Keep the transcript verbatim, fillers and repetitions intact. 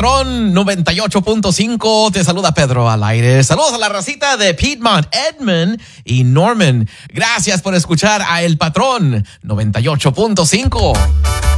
Patrón noventa y ocho punto cinco. Te saluda Pedro al aire. Saludos a la racita de Piedmont, Edmond y Norman. Gracias por escuchar a El Patrón noventa y ocho punto cinco.